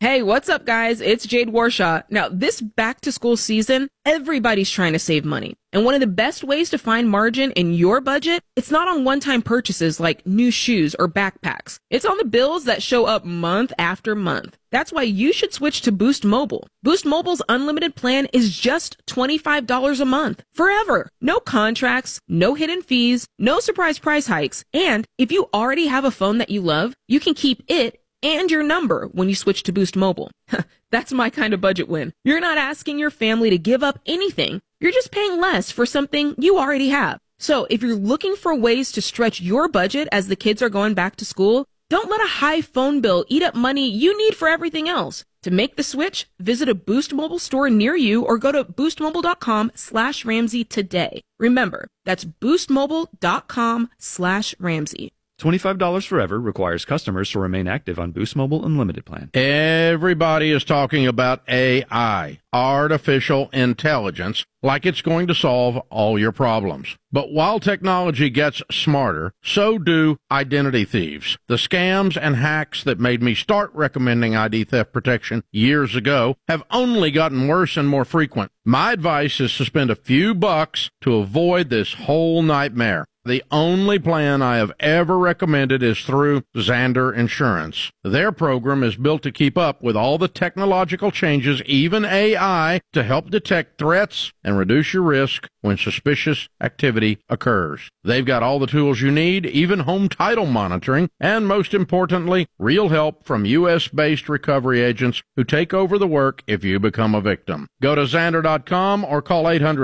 Hey, what's up, guys? It's Jade Warshaw. Now, this back-to-school season, everybody's trying to save money. And one of the best ways to find margin in your budget, it's not on one-time purchases like new shoes or backpacks. It's on the bills that show up month after month. That's why you should switch to Boost Mobile. Boost Mobile's unlimited plan is just $25 a month. Forever. No contracts, no hidden fees, no surprise price hikes. And if you already have a phone that you love, you can keep it and your number when you switch to Boost Mobile. That's my kind of budget win. You're not asking your family to give up anything. You're just paying less for something you already have. So if you're looking for ways to stretch your budget as the kids are going back to school, don't let a high phone bill eat up money you need for everything else. To make the switch, visit a Boost Mobile store near you or go to boostmobile.com/Ramsey today. Remember, that's boostmobile.com/Ramsey. $25 forever requires customers to remain active on Boost Mobile Unlimited plan. Everybody is talking about AI, artificial intelligence, like it's going to solve all your problems. But while technology gets smarter, so do identity thieves. The scams and hacks that made me start recommending ID theft protection years ago have only gotten worse and more frequent. My advice is to spend a few bucks to avoid this whole nightmare. The only plan I have ever recommended is through Xander Insurance. Their program is built to keep up with all the technological changes, even AI, to help detect threats and reduce your risk when suspicious activity occurs. They've got all the tools you need, even home title monitoring, and most importantly, real help from U.S.-based recovery agents who take over the work if you become a victim. Go to Xander.com or call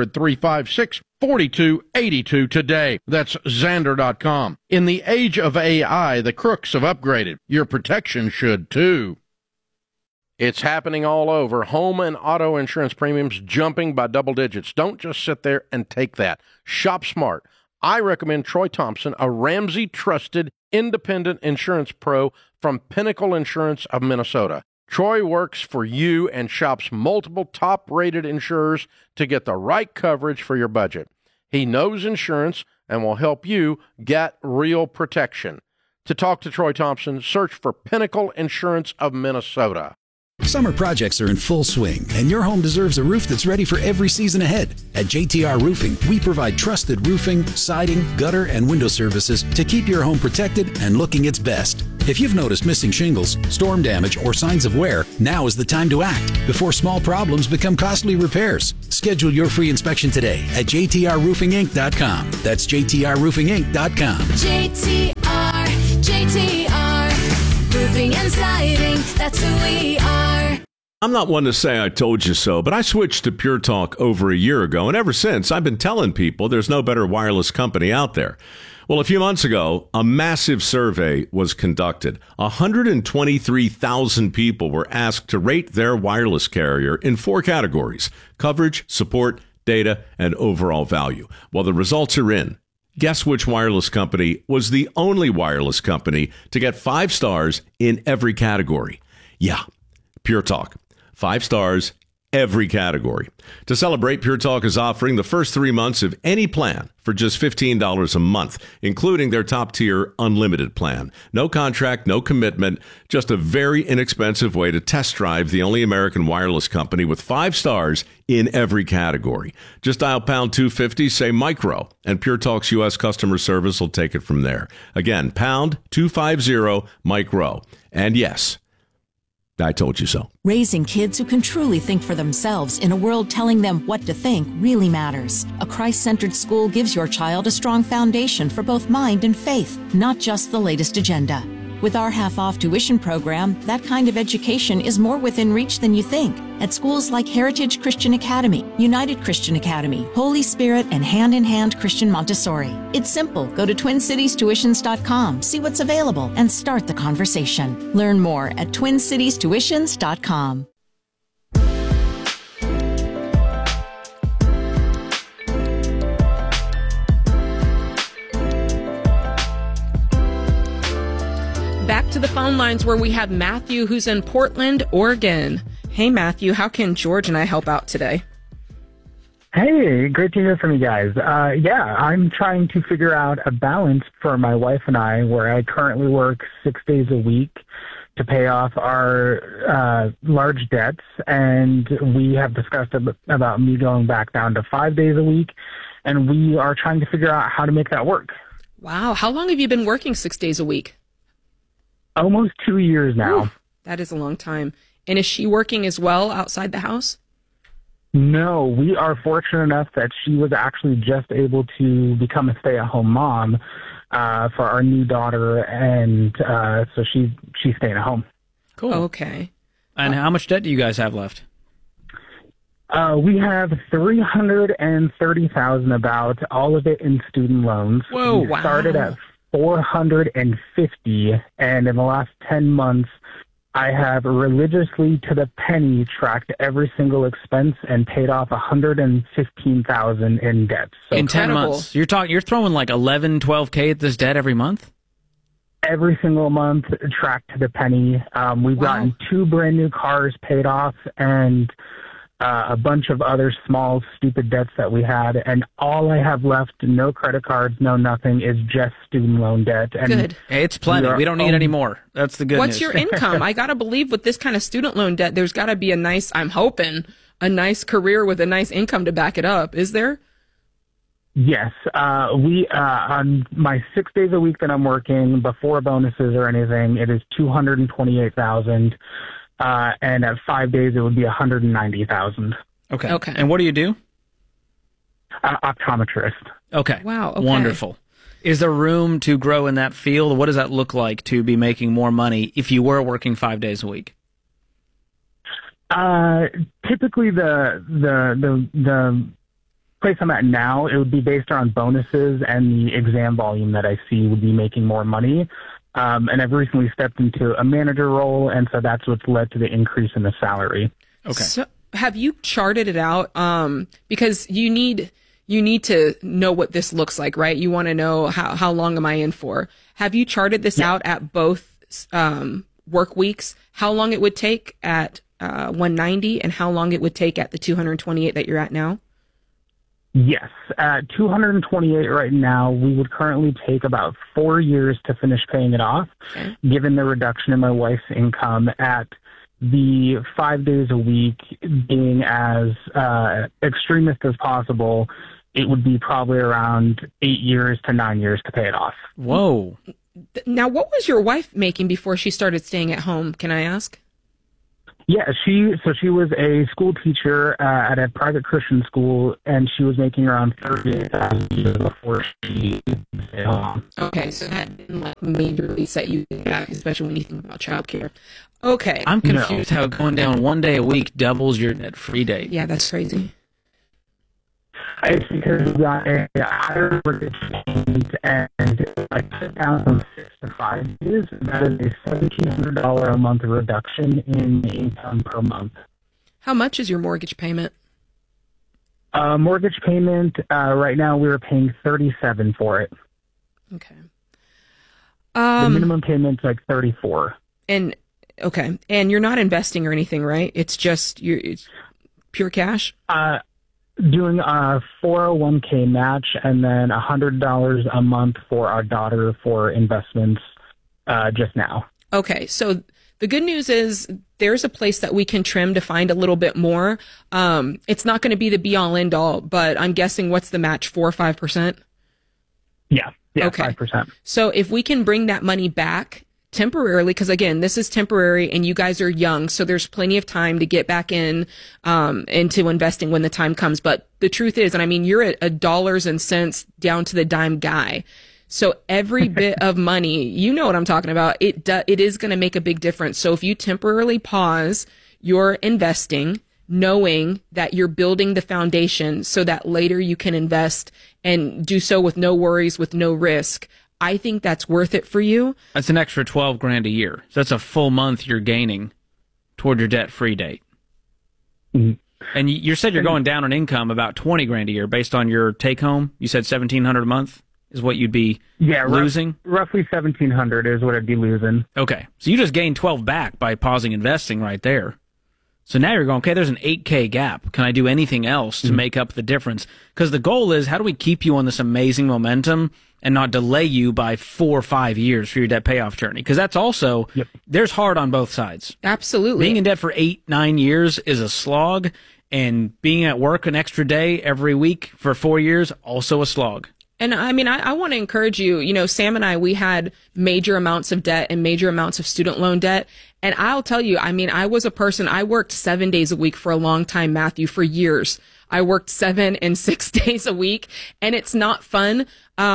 800-356-4282 today. That's Xander.com. In the age of AI, the crooks have upgraded. Your protection should too. It's happening all over. Home and auto insurance premiums jumping by double digits. Don't just sit there and take that. Shop smart. I recommend Troy Thompson, a Ramsey-trusted independent insurance pro from Pinnacle Insurance of Minnesota. Troy works for you and shops multiple top-rated insurers to get the right coverage for your budget. He knows insurance and will help you get real protection. To talk to Troy Thompson, search for Pinnacle Insurance of Minnesota. Summer projects are in full swing, and your home deserves a roof that's ready for every season ahead. At JTR Roofing, we provide trusted roofing, siding, gutter, and window services to keep your home protected and looking its best. If you've noticed missing shingles, storm damage, or signs of wear, now is the time to act before small problems become costly repairs. Schedule your free inspection today at jtrroofinginc.com. That's jtrroofinginc.com. JTR, roofing and siding, that's who we are. I'm not one to say I told you so, but I switched to Pure Talk over a year ago, and ever since, I've been telling people there's no better wireless company out there. Well, a few months ago, a massive survey was conducted. 123,000 people were asked to rate their wireless carrier in 4 categories: coverage, support, data, and overall value. Well, the results are in. Guess which wireless company was the only wireless company to get 5 stars in every category? Yeah, Pure Talk. 5 stars, every category. To celebrate, Pure Talk is offering the first 3 months of any plan for just $15 a month, including their top-tier unlimited plan. No contract, no commitment, just a very inexpensive way to test drive the only American wireless company with 5 stars in every category. Just dial pound 250, say micro, and Pure Talk's U.S. customer service will take it from there. Again, pound 250 micro. And yes, I told you so. Raising kids who can truly think for themselves in a world telling them what to think really matters. A Christ-centered school gives your child a strong foundation for both mind and faith, not just the latest agenda. With our half-off tuition program, that kind of education is more within reach than you think. At schools like Heritage Christian Academy, United Christian Academy, Holy Spirit, and Hand in Hand Christian Montessori. It's simple. Go to TwinCitiesTuitions.com, see what's available, and start the conversation. Learn more at TwinCitiesTuitions.com. Back to the phone lines where we have Matthew, who's in Portland, Oregon. Hey, Matthew, how can George and I help out today? Hey, great to hear from you guys. I'm trying to figure out a balance for my wife and I where I currently work 6 days a week to pay off our large debts, and we have discussed about me going back down to 5 days a week, and we are trying to figure out how to make that work. Wow. How long have you been working 6 days a week? Almost 2 years now. Ooh, that is a long time. And is she working as well outside the house? No, we are fortunate enough that she was actually just able to become a stay-at-home mom for our new daughter, and so she's staying at home. Cool. Okay. And how much debt do you guys have left? We have $330,000 about, all of it in student loans. Whoa! We started at $450, and in the last 10 months, I have religiously to the penny tracked every single expense and paid off $115,000 in debt. So In 10 months, you're throwing like 11, 12K at this debt every month? every single month, tracked to the penny. We've gotten 2 brand new cars paid off, and a bunch of other small, stupid debts that we had. And all I have left, no credit cards, no nothing, is just student loan debt. And Good. Hey, it's plenty. We don't need any more. That's the good What's news. your income? I got to believe with this kind of student loan debt, there's got to be I'm hoping, a nice career with a nice income to back it up. Is there? Yes. We on my 6 days a week that I'm working, before bonuses or anything, it is $228,000. And at 5 days, it would be $190,000. Okay. And what do you do? Optometrist. Okay. Wow. Okay. Wonderful. Is there room to grow in that field? What does that look like to be making more money if you were working 5 days a week? Typically, the place I'm at now, it would be based on bonuses, and the exam volume that I see would be making more money. And I've recently stepped into a manager role, and so that's what's led to the increase in the salary. Okay. So have you charted it out? Because you need to know what this looks like, right? You want to know how long am I in for? Have you charted this out at both work weeks? How long it would take at 190, and how long it would take at the 228 that you're at now? Yes. At 228 right now, we would currently take about 4 years to finish paying it off, given the reduction in my wife's income. At the 5 days a week being as extremist as possible, it would be probably around 8 years to 9 years to pay it off. Whoa. Now, what was your wife making before she started staying at home? Can I ask? Yeah, she was a school teacher at a private Christian school, and she was making around $38,000 before she stayed home. Okay, so that didn't majorly set you back, especially when you think about childcare. Okay. I'm confused how going down 1 day a week doubles your net-free day. Yeah, that's crazy. It's because we got a higher mortgage payment, and if I sit down from 6 to 5 days, that is a $1,700 a month reduction in income per month. How much is your mortgage payment? Mortgage payment, right now we're paying $37 for it. Okay. The minimum payment's like $34. And you're not investing or anything, right? It's just it's pure cash? Doing a 401k match, and then $100 a month for our daughter for investments just now. Okay, so the good news is there's a place that we can trim to find a little bit more. It's not going to be the be-all, end-all, but I'm guessing what's the match, 4 or 5%? Yeah, okay. 5%. So if we can bring that money back temporarily, because again, this is temporary and you guys are young, so there's plenty of time to get back into investing when the time comes. But the truth is, and I mean, you're a dollars and cents down to the dime guy. So every bit of money, you know what I'm talking about, it is going to make a big difference. So if you temporarily pause your investing, knowing that you're building the foundation so that later you can invest and do so with no worries, with no risk, I think that's worth it for you. That's an extra $12,000 a year. So that's a full month you're gaining toward your debt-free date. Mm-hmm. And you said you're going down in income about $20,000 a year based on your take-home. You said $1,700 a month is what you'd be losing? Roughly $1,700 is what I'd be losing. Okay. So you just gained 12 back by pausing investing right there. So now you're going, okay, there's an $8,000 gap. Can I do anything else to make up the difference? Because the goal is, how do we keep you on this amazing momentum and not delay you by 4 or 5 years for your debt payoff journey. Because that's also, there's hard on both sides. Absolutely. Being in debt for 8-9 years is a slog, and being at work an extra day every week for 4 years, also a slog. And I mean, I want to encourage you, you know, Sam and I, we had major amounts of debt and major amounts of student loan debt. And I'll tell you, I mean, I was a person, I worked 7 days a week for a long time, Matthew, for years. I worked 7 and 6 days a week, and it's not fun.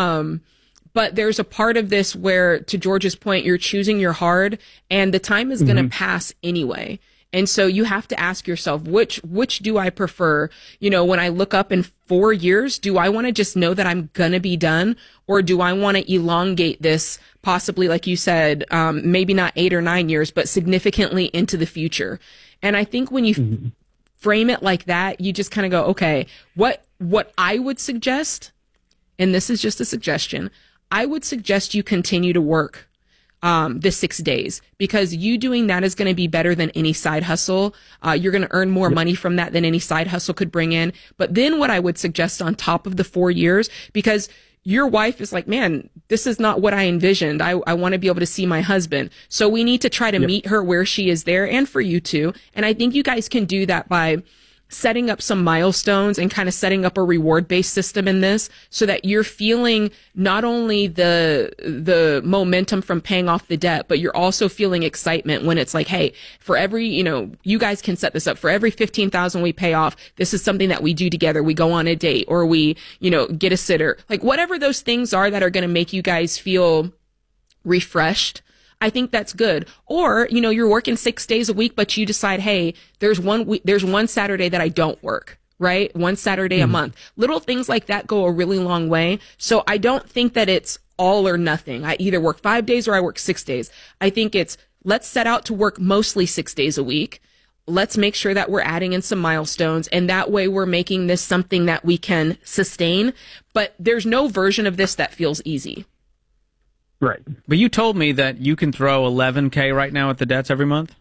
But there's a part of this where, to George's point, you're choosing your hard, and the time is going to pass anyway. And so you have to ask yourself, which do I prefer? You know, when I look up in 4 years, do I want to just know that I'm going to be done? Or do I want to elongate this, possibly, like you said, maybe not 8 or 9 years, but significantly into the future? And I think when you frame it like that, you just kind of go, okay, what I would suggest, and this is just a suggestion, I would suggest you continue to work the 6 days, because you doing that is going to be better than any side hustle. You're going to earn more money from that than any side hustle could bring in. But then what I would suggest on top of the 4 years, because your wife is like, man, this is not what I envisioned. I want to be able to see my husband. So we need to try to meet her where she is there, and for you too. And I think you guys can do that by setting up some milestones and kind of setting up a reward-based system in this, so that you're feeling not only the momentum from paying off the debt, but you're also feeling excitement when it's like, hey, for every, you know, you guys can set this up. For every $15,000 we pay off, this is something that we do together. We go on a date, or we, you know, get a sitter. Like, whatever those things are that are going to make you guys feel refreshed, I think that's good. Or, you know, you're working 6 days a week, but you decide, hey, there's one Saturday that I don't work, right? One Saturday a month. Little things like that go a really long way. So I don't think that it's all or nothing. I either work 5 days or I work 6 days. I think it's, let's set out to work mostly 6 days a week. Let's make sure that we're adding in some milestones, and that way we're making this something that we can sustain. But there's no version of this that feels easy. Right. But you told me that you can throw $11K right now at the debts every month?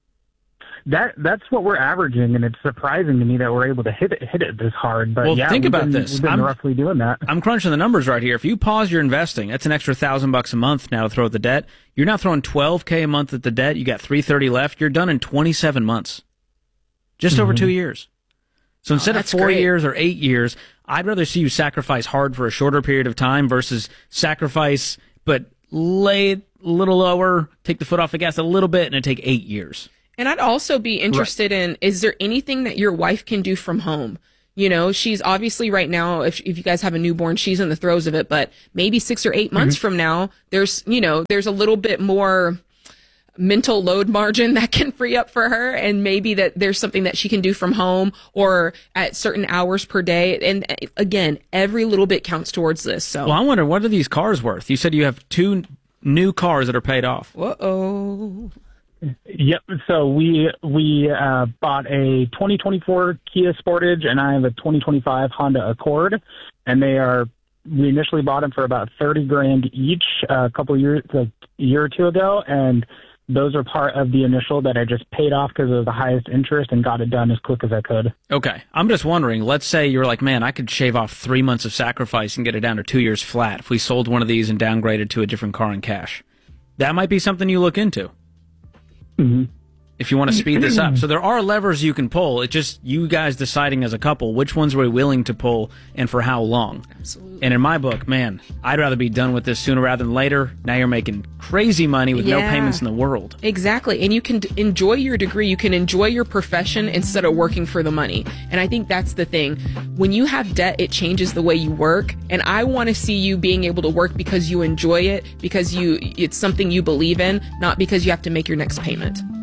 That's what we're averaging, and it's surprising to me that we're able to hit it this hard. But well, think about this. We've been roughly doing that. I'm crunching the numbers right here. If you pause your investing, that's an extra $1,000 a month now to throw at the debt. You're now throwing $12K a month at the debt. You got $330 left. You're done in 27 months. Just over 2 years. So instead of 4 years or 8 years, I'd rather see you sacrifice hard for a shorter period of time versus sacrifice, but lay it a little lower, take the foot off the gas a little bit, and it'd take 8 years. And I'd also be interested in, is there anything that your wife can do from home? You know, she's obviously right now, if you guys have a newborn, she's in the throes of it, but maybe 6 or 8 months from now, there's a little bit more mental load margin that can free up for her, and maybe that there's something that she can do from home or at certain hours per day. And again, every little bit counts towards this. So, well, I wonder, what are these cars worth? You said you have 2 new cars that are paid off. Uh-oh. Yep. So we bought a 2024 Kia Sportage, and I have a 2025 Honda Accord, and we initially bought them for about $30,000 each a year or two ago, and those are part of the initial that I just paid off because of the highest interest and got it done as quick as I could. Okay. I'm just wondering, let's say you're like, man, I could shave off 3 months of sacrifice and get it down to 2 years flat if we sold one of these and downgraded to a different car in cash. That might be something you look into. If you want to speed this up. So there are levers you can pull. It's just you guys deciding as a couple which ones we're willing to pull and for how long. Absolutely. And in my book, man, I'd rather be done with this sooner rather than later. Now you're making crazy money with no payments in the world. Exactly. And you can enjoy your degree. You can enjoy your profession instead of working for the money. And I think that's the thing. When you have debt, it changes the way you work. And I want to see you being able to work because you enjoy it, because it's something you believe in, not because you have to make your next payment.